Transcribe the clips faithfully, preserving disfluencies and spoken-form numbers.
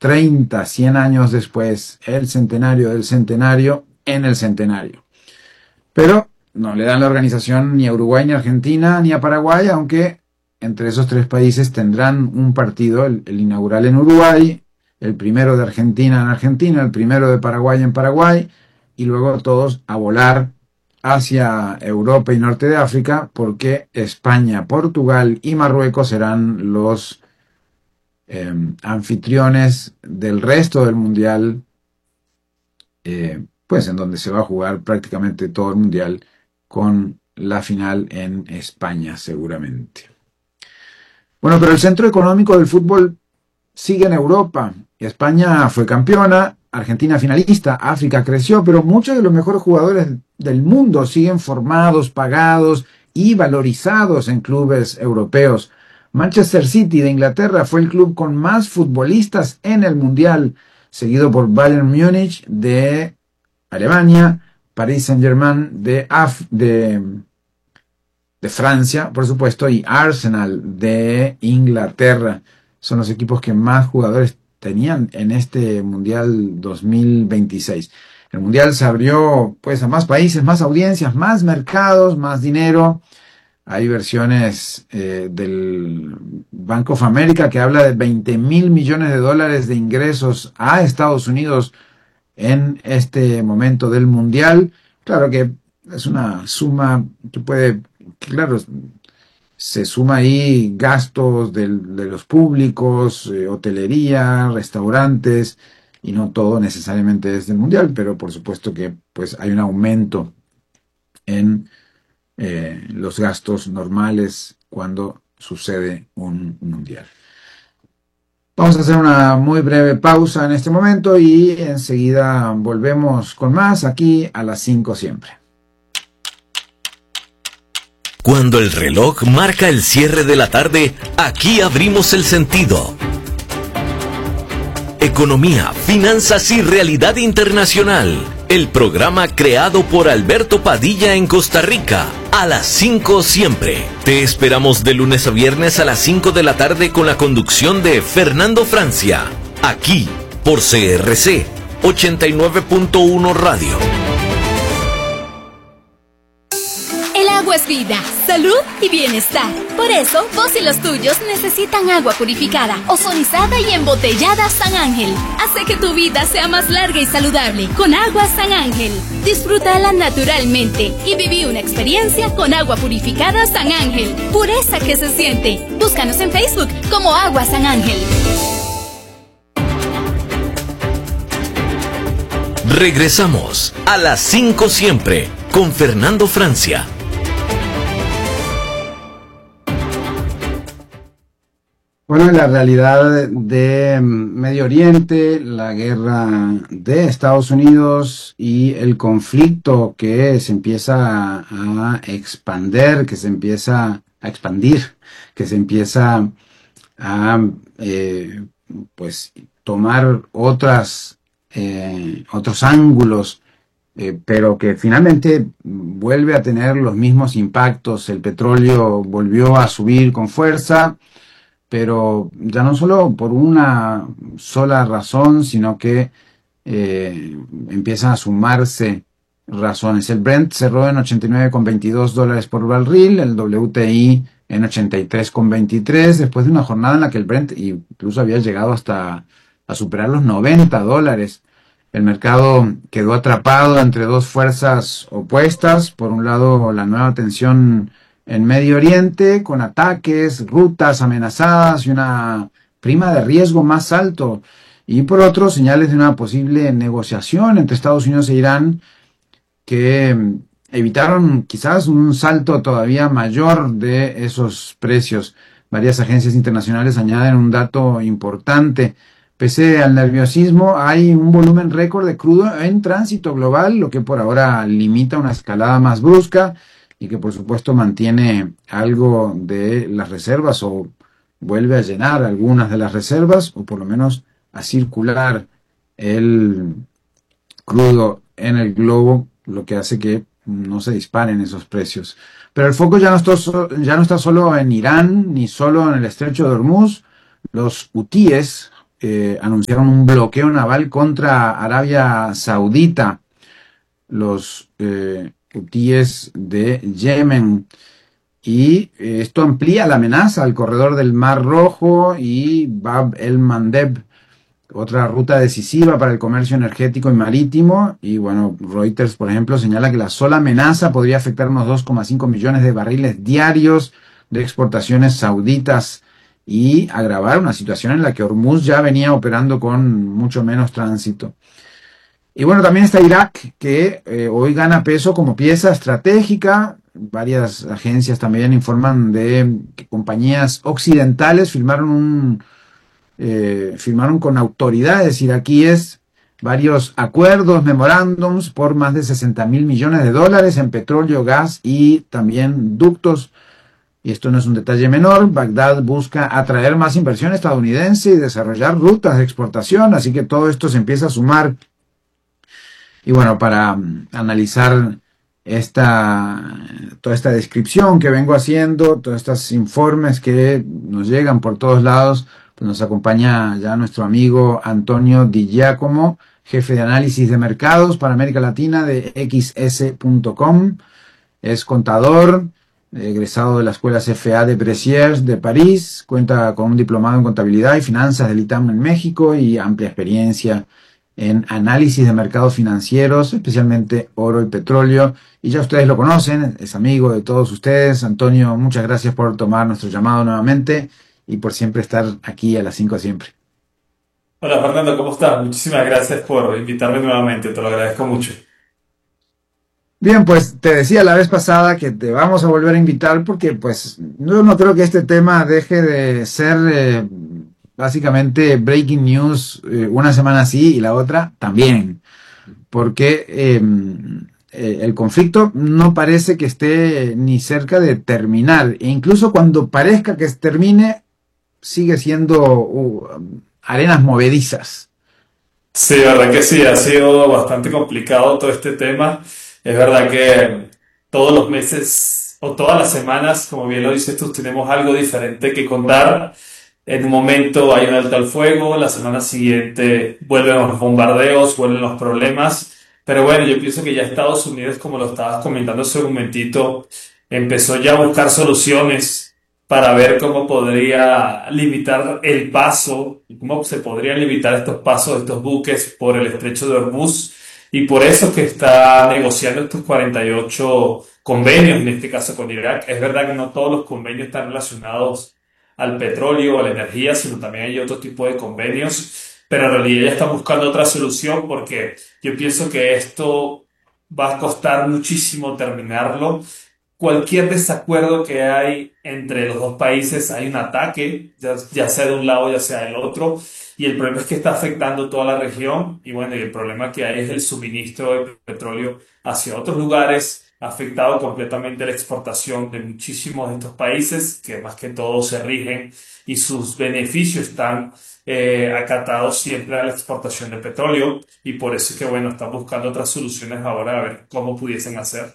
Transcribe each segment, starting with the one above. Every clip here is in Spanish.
treinta, cien años después, el centenario del centenario en el centenario. Pero no le dan la organización ni a Uruguay, ni a Argentina, ni a Paraguay, aunque entre esos tres países tendrán un partido, el, el inaugural en Uruguay, el primero de Argentina en Argentina, el primero de Paraguay en Paraguay, y luego todos a volar hacia Europa y Norte de África, porque España, Portugal y Marruecos serán los eh, anfitriones del resto del Mundial, eh, pues en donde se va a jugar prácticamente todo el Mundial, con la final en España seguramente. Bueno, pero el centro económico del fútbol sigue en Europa. España fue campeona, Argentina finalista, África creció, pero muchos de los mejores jugadores del mundo siguen formados, pagados y valorizados en clubes europeos. Manchester City de Inglaterra fue el club con más futbolistas en el Mundial, seguido por Bayern Múnich de Alemania, Paris Saint-Germain de, Af de, de Francia, por supuesto, y Arsenal de Inglaterra. Son los equipos que más jugadores tenían en este Mundial dos mil veintiséis. El Mundial se abrió pues a más países, más audiencias, más mercados, más dinero. Hay versiones eh, del Bank of America que habla de veinte mil millones de dólares de ingresos a Estados Unidos en este momento del Mundial. Claro que es una suma que puede, claro, se suma ahí gastos del, de los públicos, eh, hotelería, restaurantes, y no todo necesariamente es del Mundial, pero por supuesto que pues hay un aumento en eh, los gastos normales cuando sucede un Mundial. Vamos a hacer una muy breve pausa en este momento y enseguida volvemos con más aquí a las cinco siempre. Cuando el reloj marca el cierre de la tarde, aquí abrimos el sentido. Economía, finanzas y realidad internacional. El programa creado por Alberto Padilla en Costa Rica. A las cinco siempre. Te esperamos de lunes a viernes a las cinco de la tarde con la conducción de Fernando Francia. Aquí, por C R C ochenta y nueve punto uno Radio. El agua es vida, salud y bienestar. Por eso, vos y los tuyos necesitan agua purificada, ozonizada y embotellada San Ángel. Hace que tu vida sea más larga y saludable con agua San Ángel. Disfrútala naturalmente y viví una experiencia con agua purificada San Ángel. Pureza que se siente. Búscanos en Facebook como Agua San Ángel. Regresamos a las cinco siempre con Fernando Francia. Bueno, la realidad de Medio Oriente, la guerra de Estados Unidos y el conflicto que se empieza a expander, que se empieza a expandir, que se empieza a eh, pues tomar otras eh, otros ángulos, eh, pero que finalmente vuelve a tener los mismos impactos. El petróleo volvió a subir con fuerza, pero ya no solo por una sola razón, sino que eh, empiezan a sumarse razones. El Brent cerró en ochenta y nueve con veintidós dólares por barril, el W T I en ochenta y tres con veintitrés, después de una jornada en la que el Brent incluso había llegado hasta a superar los noventa dólares. El mercado quedó atrapado entre dos fuerzas opuestas. Por un lado, la nueva tensión en Medio Oriente, con ataques, rutas amenazadas y una prima de riesgo más alto. Y por otro, señales de una posible negociación entre Estados Unidos e Irán que evitaron quizás un salto todavía mayor de esos precios. Varias agencias internacionales añaden un dato importante. Pese al nerviosismo, hay un volumen récord de crudo en tránsito global, lo que por ahora limita una escalada más brusca y que por supuesto mantiene algo de las reservas o vuelve a llenar algunas de las reservas o por lo menos a circular el crudo en el globo, lo que hace que no se disparen esos precios. Pero el foco ya no está, ya no está solo en Irán ni solo en el estrecho de Hormuz. Los hutíes, eh, anunciaron un bloqueo naval contra Arabia Saudita, los eh, hutíes de Yemen. Y eh, esto amplía la amenaza al corredor del Mar Rojo y Bab el-Mandeb, otra ruta decisiva para el comercio energético y marítimo. Y bueno, Reuters, por ejemplo, señala que la sola amenaza podría afectar unos dos coma cinco millones de barriles diarios de exportaciones sauditas y agravar una situación en la que Hormuz ya venía operando con mucho menos tránsito. Y bueno, también está Irak, que eh, hoy gana peso como pieza estratégica. Varias agencias también informan de que compañías occidentales firmaron un eh, firmaron con autoridades iraquíes varios acuerdos, memorándums por más de sesenta mil millones de dólares en petróleo, gas y también ductos. Y esto no es un detalle menor. Bagdad busca atraer más inversión estadounidense y desarrollar rutas de exportación, así que todo esto se empieza a sumar. Y bueno, para um, analizar esta, toda esta descripción que vengo haciendo, todos estos informes que nos llegan por todos lados, pues nos acompaña ya nuestro amigo Antonio Di Giacomo, jefe de análisis de mercados para América Latina de equis ese punto com. Es contador, egresado de la Escuela C F A de Bessières de París, cuenta con un diplomado en contabilidad y finanzas del ITAM en México y amplia experiencia en análisis de mercados financieros, especialmente oro y petróleo. Y ya ustedes lo conocen, es amigo de todos ustedes. Antonio, muchas gracias por tomar nuestro llamado nuevamente y por siempre estar aquí a las cinco siempre. Hola Fernando, ¿cómo estás? Muchísimas gracias por invitarme nuevamente, te lo agradezco mucho. Bien, pues te decía la vez pasada que te vamos a volver a invitar porque pues yo no creo que este tema deje de ser eh, básicamente breaking news eh, una semana sí y la otra también, porque eh, eh, el conflicto no parece que esté ni cerca de terminar, e incluso cuando parezca que termine sigue siendo uh, arenas movedizas. Sí, verdad que sí, ha sido bastante complicado todo este tema. Es verdad que todos los meses o todas las semanas, como bien lo dices tú, tenemos algo diferente que contar. En un momento hay un alto al fuego, la semana siguiente vuelven los bombardeos, vuelven los problemas. Pero bueno, yo pienso que ya Estados Unidos, como lo estabas comentando hace un momentito, empezó ya a buscar soluciones para ver cómo podría limitar el paso, cómo se podrían limitar estos pasos de estos buques por el estrecho de Hormuz. Y por eso es que está negociando estos cuarenta y ocho convenios, en este caso con Irak. Es verdad que no todos los convenios están relacionados al petróleo o a la energía, sino también hay otro tipo de convenios. Pero en realidad ya están buscando otra solución porque yo pienso que esto va a costar muchísimo terminarlo. Cualquier desacuerdo que hay entre los dos países, hay un ataque, ya, ya sea de un lado, ya sea del otro, y el problema es que está afectando toda la región, y bueno, y el problema que hay es el suministro de petróleo hacia otros lugares, ha afectado completamente la exportación de muchísimos de estos países, que más que todo se rigen, y sus beneficios están eh, acatados siempre a la exportación de petróleo, y por eso es que, bueno, están buscando otras soluciones ahora a ver cómo pudiesen hacer.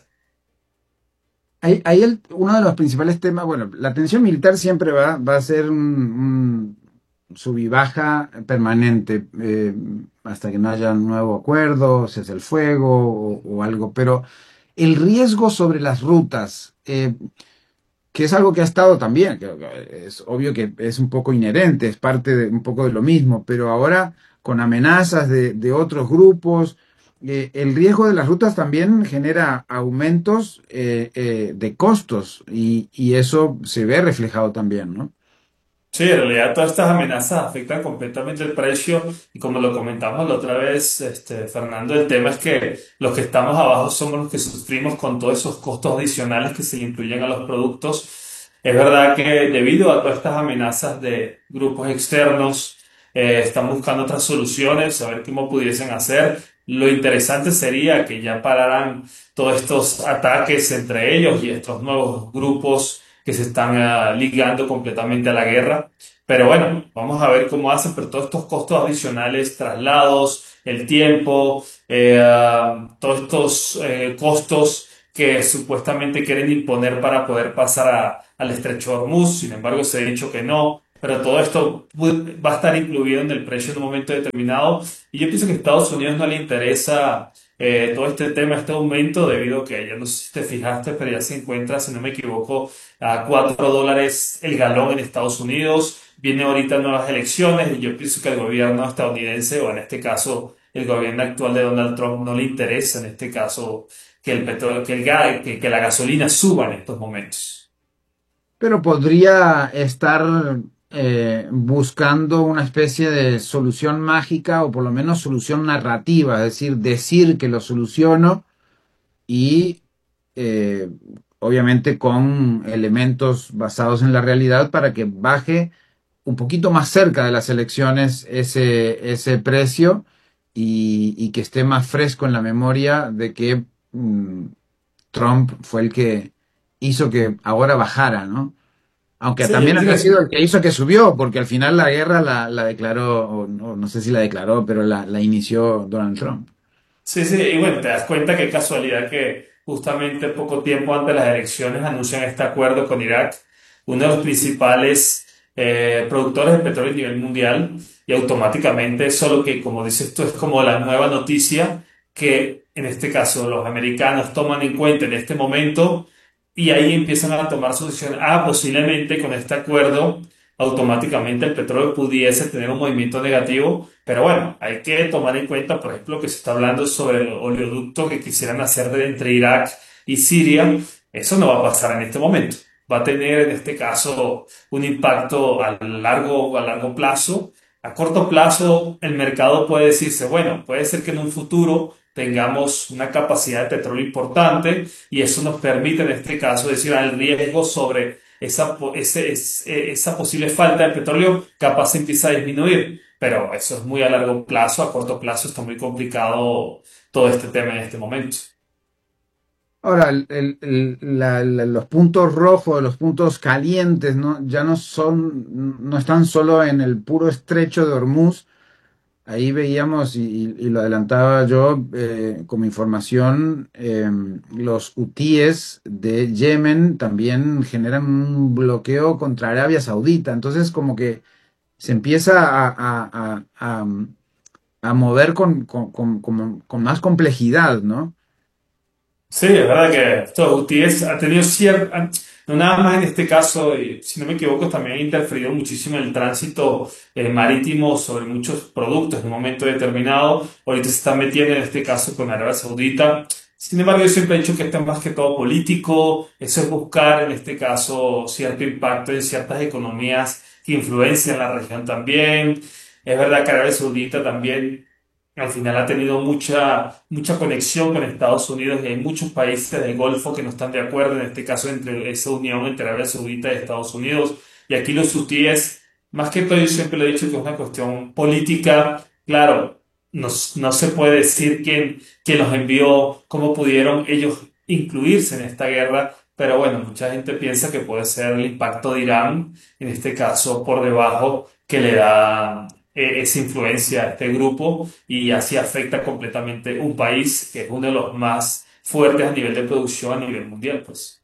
Ahí, ahí el, uno de los principales temas, bueno, la tensión militar siempre va, va a ser un, un sub y baja permanente eh, hasta que no haya un nuevo acuerdo, cese el fuego o, o algo, pero el riesgo sobre las rutas, eh, que es algo que ha estado también, que es obvio que es un poco inherente, es parte de un poco de lo mismo, pero ahora con amenazas de, de otros grupos, eh, el riesgo de las rutas también genera aumentos eh, eh, de costos y, y eso se ve reflejado también, ¿no? Sí, en realidad todas estas amenazas afectan completamente el precio y como lo comentamos la otra vez, este, Fernando, el tema es que los que estamos abajo somos los que sufrimos con todos esos costos adicionales que se le incluyen a los productos. Es verdad que debido a todas estas amenazas de grupos externos, eh, están buscando otras soluciones, a ver cómo pudiesen hacer. Lo interesante sería que ya pararan todos estos ataques entre ellos y estos nuevos grupos que se están uh, ligando completamente a la guerra. Pero bueno, vamos a ver cómo hacen, pero todos estos costos adicionales, traslados, el tiempo, eh, uh, todos estos eh, costos que supuestamente quieren imponer para poder pasar a, al estrecho de Hormuz, sin embargo se ha dicho que no, pero todo esto pu- va a estar incluido en el precio en un momento determinado. Y yo pienso que a Estados Unidos no le interesa eh, todo este tema, este aumento, debido a que, ya no sé si te fijaste, pero ya se encuentra, si no me equivoco, a cuatro dólares el galón en Estados Unidos. Vienen ahorita nuevas elecciones y yo pienso que el gobierno estadounidense, o en este caso el gobierno actual de Donald Trump, no le interesa en este caso que el petróleo, que el gas, que, que la gasolina suba en estos momentos. Pero podría estar eh, buscando una especie de solución mágica o por lo menos solución narrativa, es decir, decir que lo soluciono y eh, obviamente con elementos basados en la realidad para que baje un poquito más cerca de las elecciones ese, ese precio y, y que esté más fresco en la memoria de que mm, Trump fue el que hizo que ahora bajara, ¿no? Aunque Sí, yo también pienso había sido el que que hizo que subió, porque al final la guerra la, la declaró, o no, no sé si la declaró, pero la, la inició Donald Trump. sí, sí, y bueno, te das cuenta qué casualidad que justamente poco tiempo antes de las elecciones anuncian este acuerdo con Irak, uno de los principales eh, productores de petróleo a nivel mundial, y automáticamente, solo que, como dices tú, es como la nueva noticia que en este caso los americanos toman en cuenta en este momento, y ahí empiezan a tomar su decisión. Ah, posiblemente con este acuerdo automáticamente el petróleo pudiese tener un movimiento negativo, pero bueno, hay que tomar en cuenta, por ejemplo, que se está hablando sobre el oleoducto que quisieran hacer de entre Irak y Siria. Eso no va a pasar en este momento. Va a tener en este caso un impacto a largo, a largo plazo. A corto plazo, el mercado puede decirse, bueno, puede ser que en un futuro tengamos una capacidad de petróleo importante y eso nos permite en este caso decir al riesgo sobre esa, po- ese- es- eh, esa posible falta de petróleo capaz empieza a disminuir. Pero eso es muy a largo plazo, a corto plazo está muy complicado todo este tema en este momento. Ahora, el- el- el- la- la- los puntos rojos, los puntos calientes, ¿no? Ya no son, no están solo en el puro estrecho de Hormuz. Ahí veíamos, y, y- y lo adelantaba yo eh, como información, eh, los hutíes de Yemen también generan un bloqueo contra Arabia Saudita. Entonces, como que se empieza a, a- a- a- a mover con, con- con- con- con más complejidad, ¿no? Sí, es verdad que estos U T S ha tenido cierta, no nada más en este caso, y si no me equivoco, también ha interferido muchísimo en el tránsito eh, marítimo sobre muchos productos en un momento determinado. Ahorita se está metiendo en este caso con Arabia Saudita. Sin embargo, yo siempre he dicho que esto es más que todo político, eso es buscar en este caso cierto impacto en ciertas economías que influencian la región también. Es verdad que Arabia Saudita también al final ha tenido mucha, mucha conexión con Estados Unidos y hay muchos países del Golfo que no están de acuerdo, en este caso entre esa unión entre Arabia Saudita y Estados Unidos. Y aquí los hutíes, más que todo, yo siempre le he dicho que es una cuestión política. Claro, no, no se puede decir quién, quién los envió, cómo pudieron ellos incluirse en esta guerra, pero bueno, mucha gente piensa que puede ser el impacto de Irán, en este caso por debajo, que le da eh, esa influencia a este grupo y así afecta completamente un país que es uno de los más fuertes a nivel de producción a nivel mundial, pues.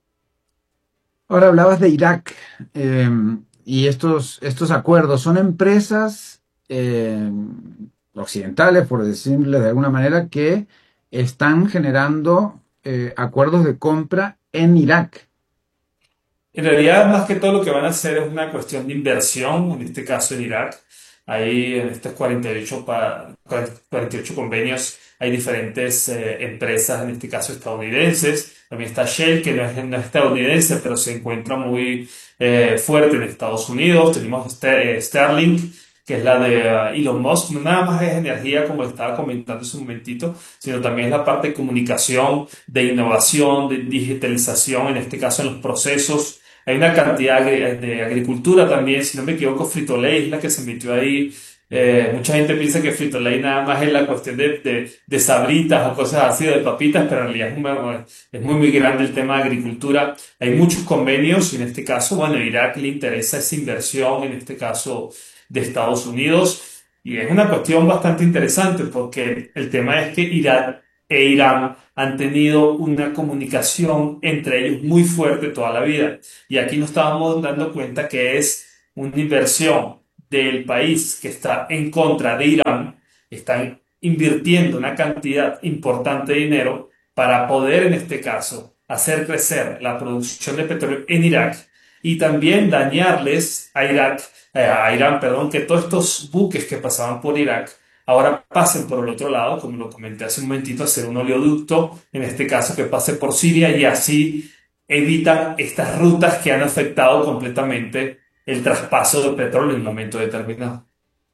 Ahora hablabas de Irak eh, y estos, estos acuerdos son empresas eh, occidentales, por decirlo de alguna manera, que están generando eh, acuerdos de compra en Irak. En realidad, más que todo lo que van a hacer es una cuestión de inversión, en este caso en Irak. Ahí en estos cuarenta y ocho, pa- cuarenta y ocho convenios hay diferentes eh, empresas, en este caso estadounidenses. También está Shell, que no es, no es estadounidense, pero se encuentra muy eh, fuerte en Estados Unidos. Tenemos Ste- eh, Sterling, que es la de eh, Elon Musk. No nada más es energía, como estaba comentando hace un momentito, sino también es la parte de comunicación, de innovación, de digitalización, en este caso en los procesos. Hay una cantidad agri- de agricultura también, si no me equivoco, Frito-Lay es la que se metió ahí. Eh, mucha gente piensa que Frito-Lay nada más es la cuestión de, de, de sabritas o cosas así, de papitas, pero en realidad es muy, es muy, muy grande el tema de agricultura. Hay muchos convenios y en este caso, bueno, a Irak le interesa esa inversión, en este caso de Estados Unidos, y es una cuestión bastante interesante porque el tema es que Irak e Irán han tenido una comunicación entre ellos muy fuerte toda la vida. Y aquí nos estábamos dando cuenta que es una inversión del país que está en contra de Irán, están invirtiendo una cantidad importante de dinero para poder, en este caso, hacer crecer la producción de petróleo en Irak y también dañarles a Irak, eh, a Irán, perdón, que todos estos buques que pasaban por Irak ahora pasen por el otro lado, como lo comenté hace un momentito, hacer un oleoducto, en este caso que pase por Siria y así evitan estas rutas que han afectado completamente el traspaso de petróleo en un momento determinado.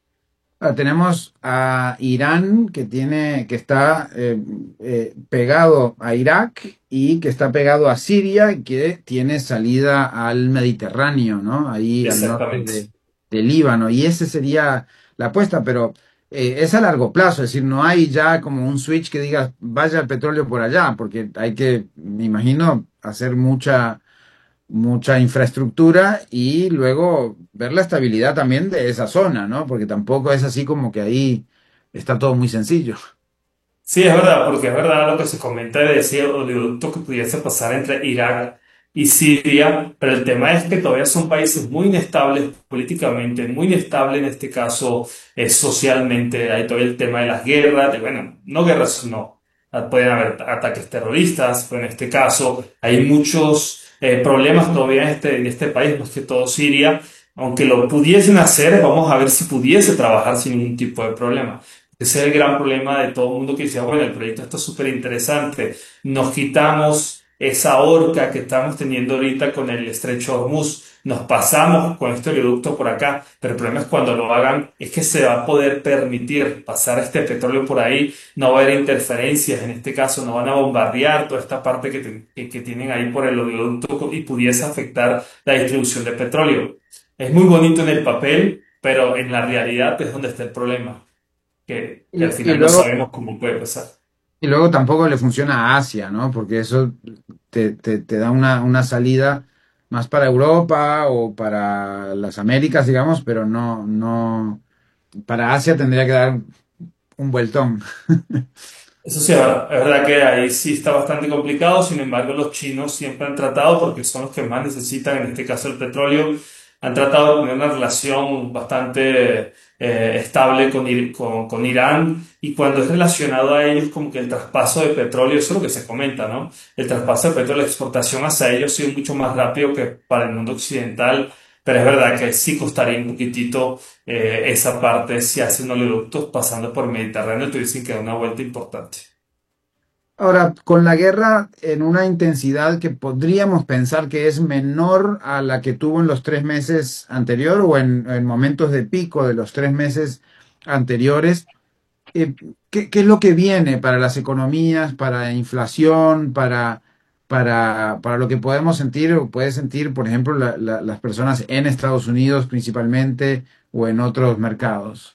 Ah, tenemos a Irán que tiene, que está eh, eh, pegado a Irak y que está pegado a Siria y que tiene salida al Mediterráneo, ¿no? Ahí al norte Exactamente. de, de Líbano. Y esa sería la apuesta, pero eh, es a largo plazo, es decir, no hay ya como un switch que diga vaya el petróleo por allá, porque hay que, me imagino, hacer mucha mucha infraestructura y luego ver la estabilidad también de esa zona, ¿no? Porque tampoco es así como que ahí está todo muy sencillo. Sí, es verdad, porque es verdad lo que se comenta de ese oleoducto que pudiese pasar entre Irak y Siria, pero el tema es que todavía son países muy inestables políticamente, muy inestables en este caso eh, socialmente. Hay todavía el tema de las guerras, de, bueno, no guerras, no. Ah, pueden haber ataques terroristas, pero en este caso hay muchos eh, problemas todavía en este, en este país, más que todo Siria. Aunque lo pudiesen hacer, vamos a ver si pudiese trabajar sin ningún tipo de problema. Ese es el gran problema de todo el mundo que dice, bueno, el proyecto está súper interesante, nos quitamos esa horca que estamos teniendo ahorita con el estrecho de Hormuz, nos pasamos con este oleoducto por acá, pero el problema es cuando lo hagan, es que se va a poder permitir pasar este petróleo por ahí, no va a haber interferencias, en este caso no van a bombardear toda esta parte que, te- que, que tienen ahí por el oleoducto y pudiese afectar la distribución de petróleo. Es muy bonito en el papel, pero en la realidad es donde está el problema que, que al Y, y final no luego, sabemos cómo puede pasar. y luego tampoco le funciona a Asia, ¿no? Porque eso te, te, te da una, una salida más para Europa o para las Américas, digamos, pero no, no, para Asia tendría que dar un vueltón. Eso sí, es verdad, es verdad que ahí sí está bastante complicado, sin embargo los chinos siempre han tratado, porque son los que más necesitan, en este caso el petróleo, han tratado de tener una relación bastante eh, estable con, Ir- con, con Irán y cuando es relacionado a ellos como que el traspaso de petróleo, eso es lo que se comenta, ¿no? El traspaso de petróleo, la exportación hacia ellos ha sido mucho más rápido que para el mundo occidental, pero es verdad que sí costaría un poquitito eh, esa parte si hacen oleoductos pasando por Mediterráneo, tuviesen que dar una vuelta importante. Ahora, con la guerra en una intensidad que podríamos pensar que es menor a la que tuvo en los tres meses anterior o en, en momentos de pico de los tres meses anteriores, eh, ¿qué, qué es lo que viene para las economías, para inflación, para, para, para lo que podemos sentir o puede sentir, por ejemplo, la- la- las personas en Estados Unidos principalmente o en otros mercados?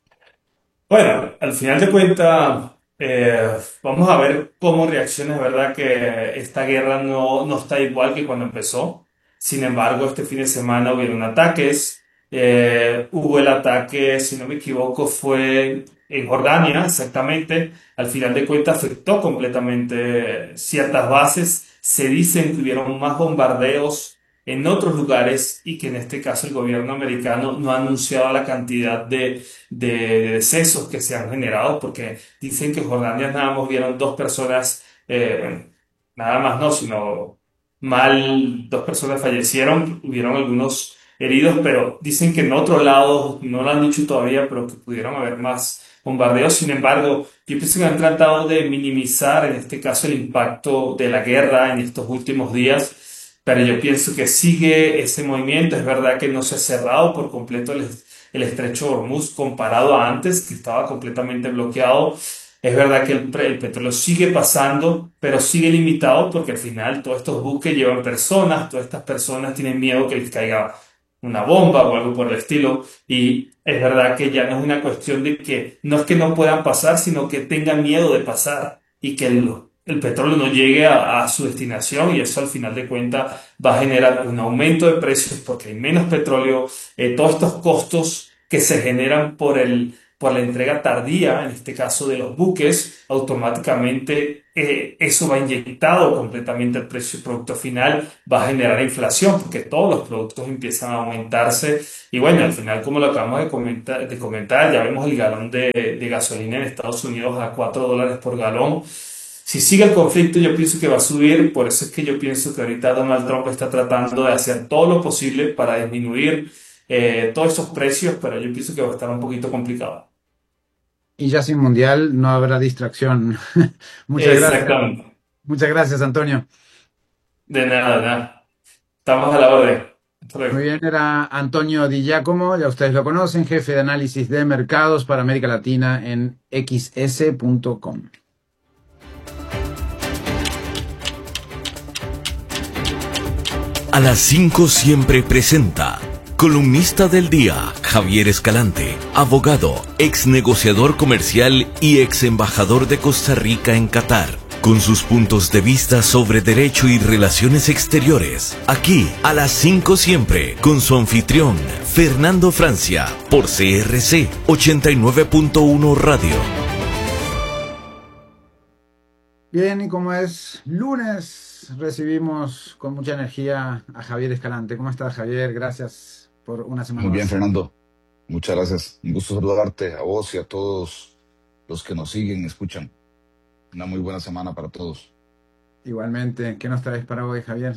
Bueno, al final de cuentas, eh, vamos a ver cómo reacciona. Es verdad que esta guerra no, no está igual que cuando empezó. Sin embargo, este fin de semana hubieron ataques. Eh, hubo el ataque, si no me equivoco, fue en Jordania, exactamente. Al final de cuentas, afectó completamente ciertas bases. Se dicen que hubieron más bombardeos en otros lugares y que en este caso el gobierno americano no ha anunciado la cantidad de de decesos que se han generado, porque dicen que en Jordania nada más vieron dos personas, eh, nada más no, sino mal, dos personas fallecieron, hubieron algunos heridos, pero dicen que en otro lado, no lo han dicho todavía, pero que pudieron haber más bombardeos. Sin embargo, yo pienso que han tratado de minimizar en este caso el impacto de la guerra en estos últimos días, pero yo pienso que sigue ese movimiento. Es verdad que no se ha cerrado por completo el, el estrecho de Hormuz comparado a antes, que estaba completamente bloqueado. Es verdad que el, pre- el petróleo sigue pasando, pero sigue limitado porque al final todos estos buques llevan personas, todas estas personas tienen miedo que les caiga una bomba o algo por el estilo. Y es verdad que ya no es una cuestión de que no es que no puedan pasar, sino que tengan miedo de pasar y que el, el petróleo no llegue a, a su destinación y eso al final de cuentas va a generar un aumento de precios porque hay menos petróleo, eh, todos estos costos que se generan por el por la entrega tardía, en este caso de los buques, automáticamente eh, eso va inyectado completamente al precio del producto final, va a generar inflación porque todos los productos empiezan a aumentarse y bueno, al final como lo acabamos de comentar, de comentar ya vemos el galón de, de gasolina en Estados Unidos a cuatro dólares por galón. Si sigue el conflicto, yo pienso que va a subir, por eso es que yo pienso que ahorita Donald Trump está tratando de hacer todo lo posible para disminuir eh, todos esos precios, pero yo pienso que va a estar un poquito complicado. Y ya sin mundial no habrá distracción. Muchas gracias. Exactamente. Muchas gracias, Antonio. De nada, de nada. Estamos a la orden. Hasta Muy luego. bien, era Antonio Di Giacomo, ya ustedes lo conocen, jefe de análisis de mercados para América Latina en x s punto com. A las cinco siempre presenta columnista del día, Javier Escalante, abogado, ex negociador comercial y ex embajador de Costa Rica en Qatar, con sus puntos de vista sobre derecho y relaciones exteriores. Aquí, a las cinco siempre, con su anfitrión, Fernando Francia, por C R C ochenta y nueve punto uno Radio. Bien, y como es lunes, recibimos con mucha energía a Javier Escalante. ¿Cómo estás, Javier? Gracias por una semana Muy bien, más. Fernando. Muchas gracias. Un gusto saludarte a vos y a todos los que nos siguen y escuchan. Una muy buena semana para todos. Igualmente, ¿qué nos traes para hoy, Javier?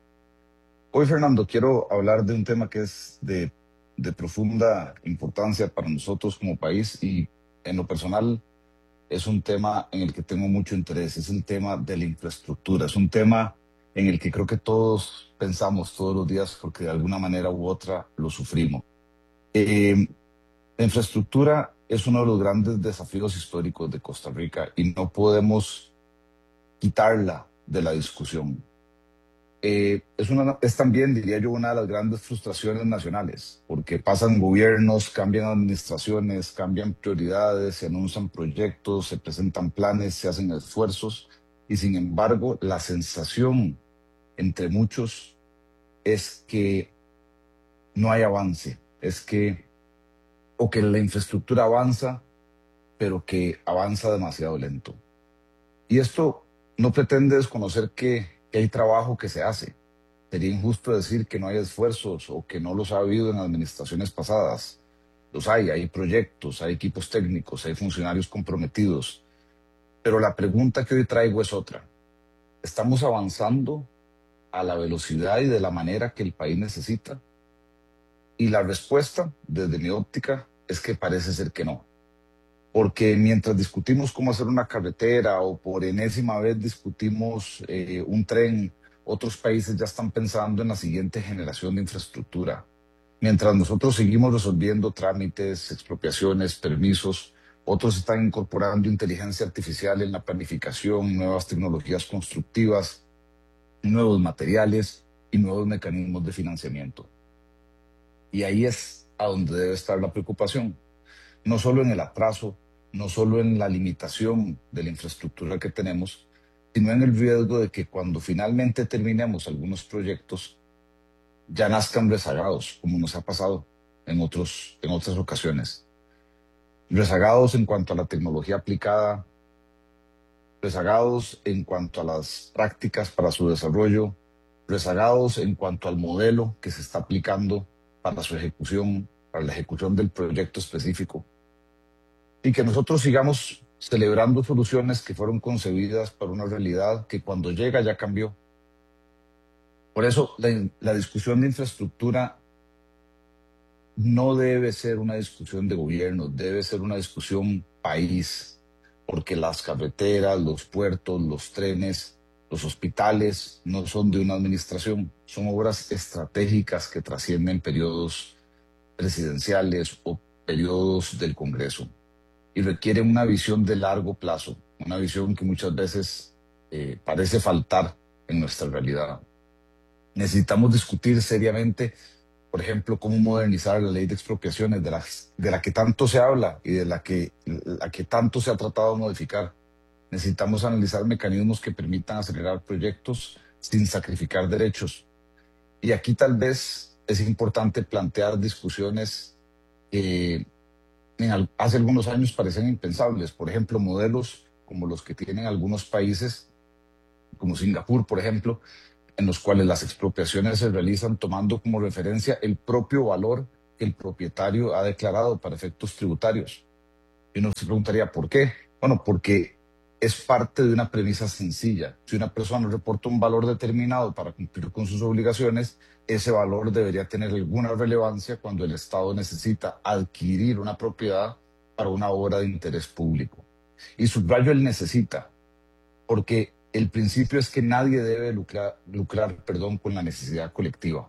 Hoy, Fernando, quiero hablar de un tema que es de, de profunda importancia para nosotros como país y en lo personal es un tema en el que tengo mucho interés. Es el tema de la infraestructura. Es un tema en el que creo que todos pensamos todos los días porque de alguna manera u otra lo sufrimos. Eh, la infraestructura es uno de los grandes desafíos históricos de Costa Rica y no podemos quitarla de la discusión. Eh, es, una, es también, diría yo, una de las grandes frustraciones nacionales, porque pasan gobiernos, cambian administraciones, cambian prioridades, se anuncian proyectos, se presentan planes, se hacen esfuerzos, y sin embargo, la sensación entre muchos es que no hay avance, es que, o que la infraestructura avanza, pero que avanza demasiado lento. Y esto no pretende desconocer que que hay trabajo que se hace. Sería injusto decir que no hay esfuerzos o que no los ha habido en administraciones pasadas. Los hay, hay proyectos, hay equipos técnicos, hay funcionarios comprometidos. Pero la pregunta que hoy traigo es otra. ¿Estamos avanzando a la velocidad y de la manera que el país necesita? Y la respuesta, desde mi óptica, es que parece ser que no. Porque mientras discutimos cómo hacer una carretera o por enésima vez discutimos eh, un tren, otros países ya están pensando en la siguiente generación de infraestructura. Mientras nosotros seguimos resolviendo trámites, expropiaciones, permisos, otros están incorporando inteligencia artificial en la planificación, nuevas tecnologías constructivas, nuevos materiales y nuevos mecanismos de financiamiento. Y ahí es a donde debe estar la preocupación. No solo en el atraso, no solo en la limitación de la infraestructura que tenemos, sino en el riesgo de que cuando finalmente terminemos algunos proyectos ya nazcan rezagados, como nos ha pasado en, otros, en otras ocasiones. Rezagados en cuanto a la tecnología aplicada, rezagados en cuanto a las prácticas para su desarrollo, rezagados en cuanto al modelo que se está aplicando para su ejecución, para la ejecución del proyecto específico. Y que nosotros sigamos celebrando soluciones que fueron concebidas para una realidad que cuando llega ya cambió. Por eso la, la discusión de infraestructura no debe ser una discusión de gobierno, debe ser una discusión país, porque las carreteras, los puertos, los trenes, los hospitales no son de una administración, son obras estratégicas que trascienden periodos presidenciales o periodos del Congreso. Y requiere una visión de largo plazo, una visión que muchas veces eh, parece faltar en nuestra realidad. Necesitamos discutir seriamente, por ejemplo, cómo modernizar la ley de expropiaciones, de la, de la que tanto se habla y de la que, la que tanto se ha tratado de modificar. Necesitamos analizar mecanismos que permitan acelerar proyectos sin sacrificar derechos. Y aquí tal vez es importante plantear discusiones eh, en, hace algunos años parecían impensables. Por ejemplo, modelos como los que tienen algunos países, como Singapur, por ejemplo, en los cuales las expropiaciones se realizan tomando como referencia el propio valor que el propietario ha declarado para efectos tributarios. Y uno se preguntaría, ¿por qué? Bueno, porque es parte de una premisa sencilla. Si una persona reporta un valor determinado para cumplir con sus obligaciones, ese valor debería tener alguna relevancia cuando el Estado necesita adquirir una propiedad para una obra de interés público. Y subrayo el necesita, porque el principio es que nadie debe lucrar, lucrar perdón, con la necesidad colectiva.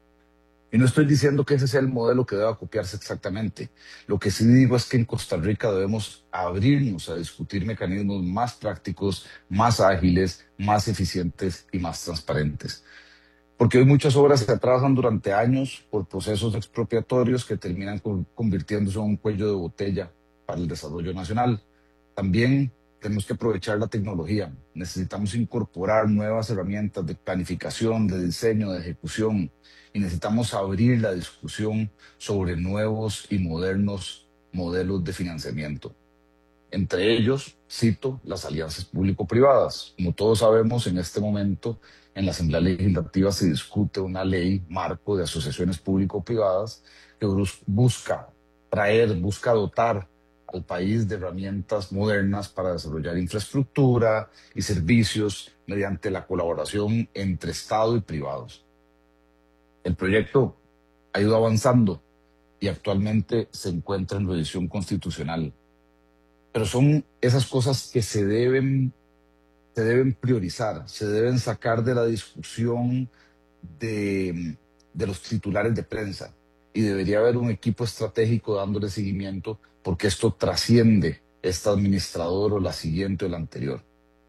Y no estoy diciendo que ese sea el modelo que deba copiarse exactamente. Lo que sí digo es que en Costa Rica debemos abrirnos a discutir mecanismos más prácticos, más ágiles, más eficientes y más transparentes. Porque hoy muchas obras se atrasan durante años por procesos expropiatorios que terminan convirtiéndose en un cuello de botella para el desarrollo nacional. También tenemos que aprovechar la tecnología. Necesitamos incorporar nuevas herramientas de planificación, de diseño, de ejecución, y necesitamos abrir la discusión sobre nuevos y modernos modelos de financiamiento. Entre ellos, cito las alianzas público-privadas. Como todos sabemos, en este momento en la Asamblea Legislativa se discute una ley marco de asociaciones público-privadas que busca traer, busca dotar al país de herramientas modernas para desarrollar infraestructura y servicios mediante la colaboración entre Estado y privados. El proyecto ha ido avanzando y actualmente se encuentra en revisión constitucional. Pero son esas cosas que se deben, se deben priorizar, se deben sacar de la discusión de, de los titulares de prensa. Y debería haber un equipo estratégico dándole seguimiento porque esto trasciende este administrador o la siguiente o la anterior.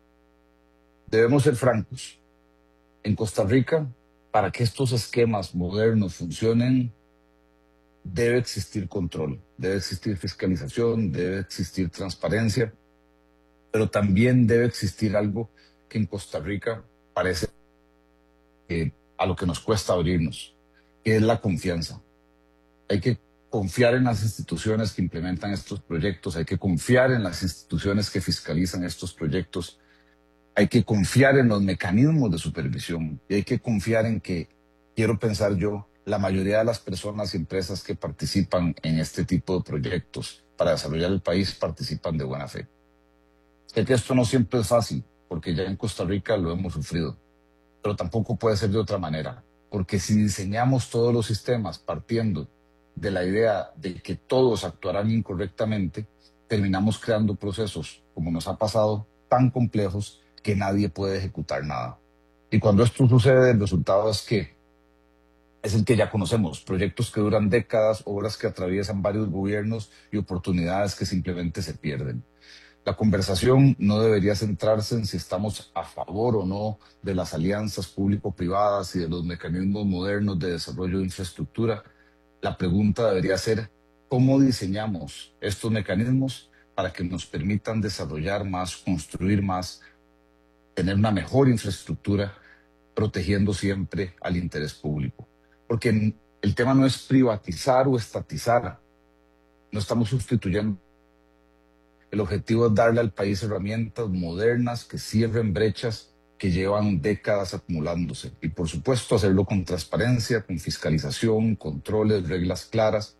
Debemos ser francos. En Costa Rica, para que estos esquemas modernos funcionen, debe existir control, debe existir fiscalización, debe existir transparencia, pero también debe existir algo que en Costa Rica parece que a lo que nos cuesta abrirnos, que es la confianza. Hay que confiar en las instituciones que implementan estos proyectos, hay que confiar en las instituciones que fiscalizan estos proyectos, hay que confiar en los mecanismos de supervisión y hay que confiar en que, quiero pensar yo, la mayoría de las personas y empresas que participan en este tipo de proyectos para desarrollar el país participan de buena fe. Sé que esto no siempre es fácil, porque ya en Costa Rica lo hemos sufrido, pero tampoco puede ser de otra manera, porque si diseñamos todos los sistemas partiendo de la idea de que todos actuarán incorrectamente, terminamos creando procesos, como nos ha pasado, tan complejos que nadie puede ejecutar nada. Y cuando esto sucede, el resultado es que es el que ya conocemos, proyectos que duran décadas, obras que atraviesan varios gobiernos y oportunidades que simplemente se pierden. La conversación no debería centrarse en si estamos a favor o no de las alianzas público-privadas y de los mecanismos modernos de desarrollo de infraestructura. La pregunta debería ser cómo diseñamos estos mecanismos para que nos permitan desarrollar más, construir más, tener una mejor infraestructura, protegiendo siempre al interés público. Porque el tema no es privatizar o estatizar, no estamos sustituyendo. El objetivo es darle al país herramientas modernas que cierren brechas que llevan décadas acumulándose. Y por supuesto hacerlo con transparencia, con fiscalización, controles, reglas claras.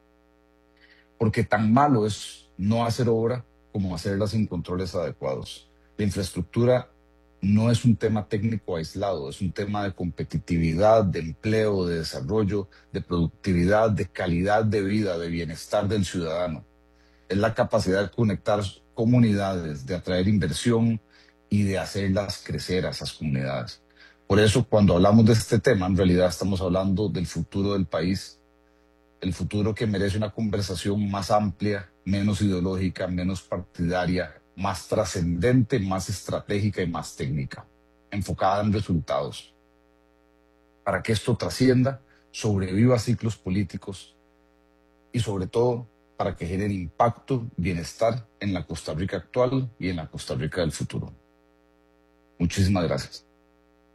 Porque tan malo es no hacer obra como hacerla sin controles adecuados. La infraestructura no es un tema técnico aislado, es un tema de competitividad, de empleo, de desarrollo, de productividad, de calidad de vida, de bienestar del ciudadano. Es la capacidad de conectar comunidades, de atraer inversión y de hacerlas crecer a esas comunidades. Por eso, cuando hablamos de este tema, en realidad estamos hablando del futuro del país, el futuro que merece una conversación más amplia, menos ideológica, menos partidaria, más trascendente, más estratégica y más técnica, enfocada en resultados. Para que esto trascienda, sobreviva ciclos políticos y sobre todo para que genere impacto, bienestar en la Costa Rica actual y en la Costa Rica del futuro. Muchísimas gracias.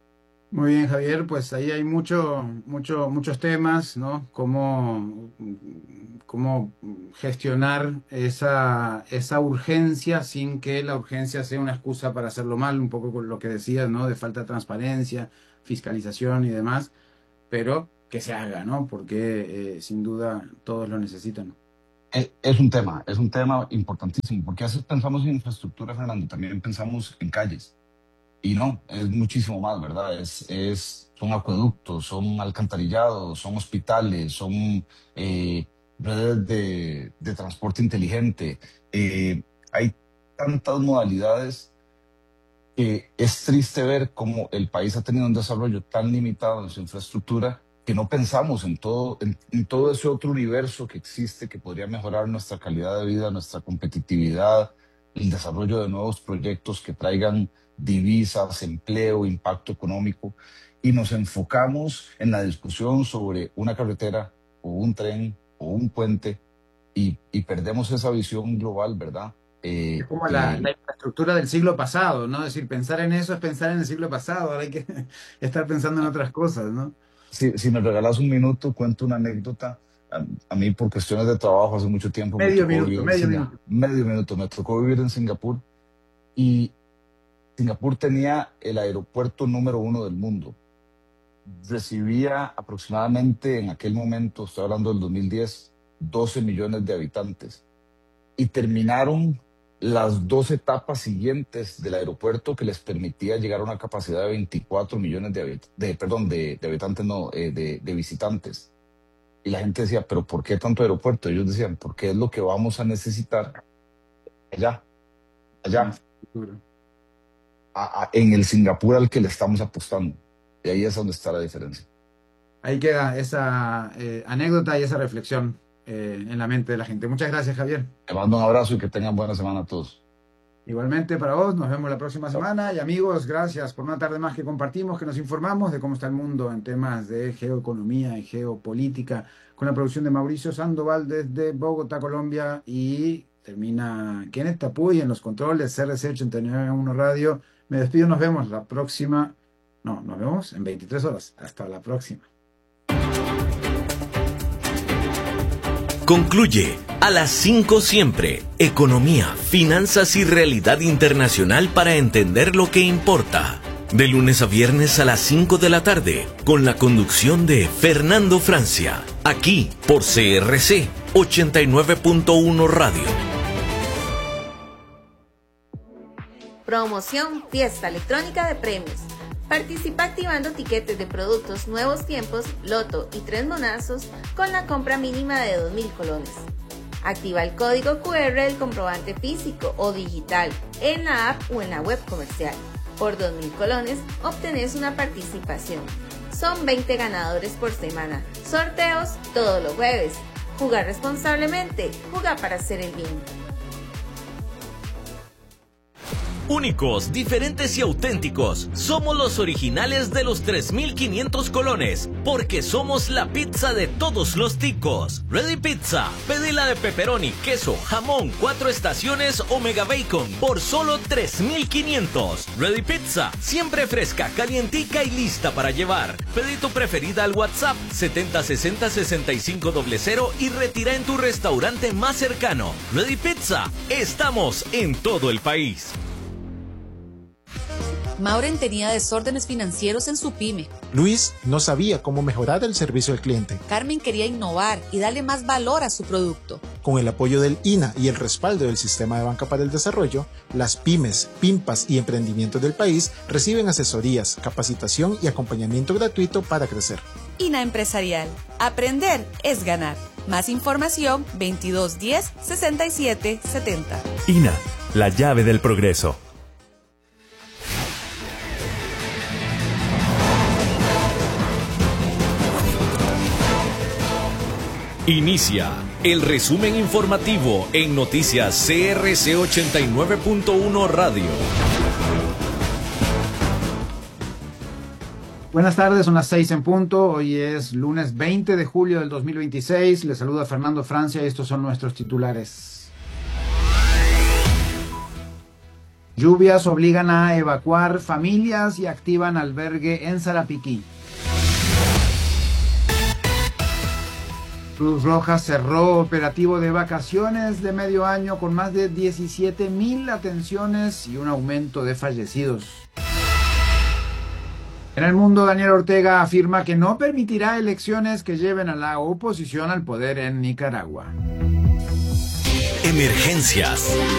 Muy bien, Javier, pues ahí hay mucho, mucho, muchos temas, ¿no? Cómo, cómo gestionar esa, esa urgencia sin que la urgencia sea una excusa para hacerlo mal, un poco con lo que decías, ¿no? De falta de transparencia, fiscalización y demás, pero que se haga, ¿no? Porque eh, sin duda todos lo necesitan. Eh, Es un tema, es un tema importantísimo, porque a veces pensamos en infraestructura, Fernando, también pensamos en calles. Y no, es muchísimo más, ¿verdad? Es, es, son acueductos, son alcantarillados, son hospitales, son eh, redes de, de transporte inteligente. Eh, hay tantas modalidades que es triste ver cómo el país ha tenido un desarrollo tan limitado en su infraestructura que no pensamos en todo, en, en todo ese otro universo que existe que podría mejorar nuestra calidad de vida, nuestra competitividad, el desarrollo de nuevos proyectos que traigan divisas, empleo, impacto económico, y nos enfocamos en la discusión sobre una carretera o un tren o un puente y, y perdemos esa visión global, ¿verdad? Es Eh, como la, que la infraestructura del siglo pasado, ¿no? Es decir, pensar en eso es pensar en el siglo pasado, ahora hay que estar pensando en otras cosas, ¿no? Si, si me regalas un minuto, cuento una anécdota. A, a mí, por cuestiones de trabajo, hace mucho tiempo me Medio tocó minuto, vivir en medio Singapur. minuto. Medio minuto, me tocó vivir en Singapur. Y Singapur tenía el aeropuerto número uno del mundo. Recibía aproximadamente en aquel momento, estoy hablando del dos mil diez, doce millones de habitantes. Y terminaron las dos etapas siguientes del aeropuerto que les permitía llegar a una capacidad de veinticuatro millones de, habit de perdón, de, de habitantes, no, eh, de, de visitantes. Y la gente decía, pero ¿por qué tanto aeropuerto? Ellos decían, porque es lo que vamos a necesitar allá, En el allá, futuro. a, a, en el Singapur al que le estamos apostando. Y ahí es donde está la diferencia. Ahí queda esa eh, anécdota y esa reflexión eh, en la mente de la gente. Muchas gracias, Javier. Te mando un abrazo y que tengan buena semana a todos. Igualmente para vos, nos vemos la próxima Chao. semana y amigos, gracias por una tarde más que compartimos, que nos informamos de cómo está el mundo en temas de geoeconomía y geopolítica, con la producción de Mauricio Sandoval desde Bogotá, Colombia, y termina Kenneth Tapuy en los controles, C R C ochenta y nueve punto uno Radio. Me despido, nos vemos la próxima, no, nos vemos en veintitrés horas. Hasta la próxima. Concluye a las cinco siempre, economía, finanzas y realidad internacional para entender lo que importa. De lunes a viernes a las cinco de la tarde, con la conducción de Fernando Francia, aquí por C R C ochenta y nueve punto uno Radio. Promoción Fiesta Electrónica de Premios. Participa activando tiquetes de productos Nuevos Tiempos, Loto y Tres Monazos con la compra mínima de dos mil colones. Activa el código Q R del comprobante físico o digital en la app o en la web comercial. Por dos mil colones obtenés una participación. Son veinte ganadores por semana. Sorteos todos los jueves. Jugar responsablemente. Juega para hacer el bien. Únicos, diferentes y auténticos. Somos los originales de los tres mil quinientos colones, porque somos la pizza de todos los ticos. Ready Pizza, pedila de pepperoni, queso, jamón, cuatro estaciones o mega bacon por solo tres mil quinientos. Ready Pizza, siempre fresca, calientica y lista para llevar. Pedí tu preferida al WhatsApp setenta sesenta sesenta y cinco cero cero y retira en tu restaurante más cercano. Ready Pizza, estamos en todo el país. Mauren tenía desórdenes financieros en su pyme. Luis no sabía cómo mejorar el servicio al cliente. Carmen quería innovar y darle más valor a su producto. Con el apoyo del I N A y el respaldo del Sistema de Banca para el Desarrollo, las pymes, pimpas y emprendimientos del país reciben asesorías, capacitación y acompañamiento gratuito para crecer. I N A Empresarial. Aprender es ganar. Más información veintidós diez sesenta y siete setenta. I N A, la llave del progreso. Inicia el resumen informativo en Noticias C R C ochenta y nueve punto uno Radio. Buenas tardes, son las seis en punto. Hoy es lunes veinte de julio del dos mil veintiséis. Les saluda Fernando Francia y estos son nuestros titulares. Lluvias obligan a evacuar familias y activan albergue en Sarapiquí. Cruz Roja cerró operativo de vacaciones de medio año con más de diecisiete mil atenciones y un aumento de fallecidos. En el mundo, Daniel Ortega afirma que no permitirá elecciones que lleven a la oposición al poder en Nicaragua. Emergencias.